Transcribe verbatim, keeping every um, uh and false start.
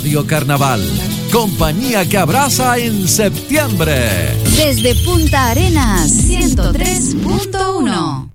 Radio Carnaval, compañía que abraza en septiembre. Desde Punta Arenas, ciento tres punto uno.